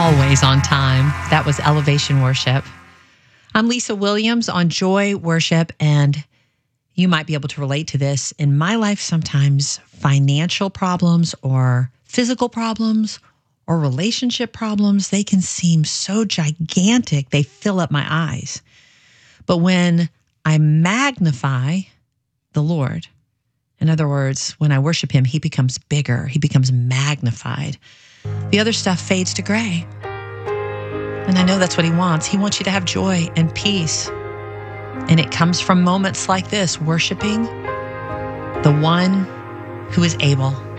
always on time. That was Elevation Worship. I'm Lisa Williams on Joy Worship, and you might be able to relate to this. In my life, sometimes financial problems or physical problems or relationship problems, they can seem so gigantic, they fill up my eyes. But when I magnify the Lord, in other words, when I worship him, he becomes bigger, he becomes magnified. The other stuff fades to gray. And I know that's what he wants. He wants you to have joy and peace. And it comes from moments like this, worshiping the one who is able.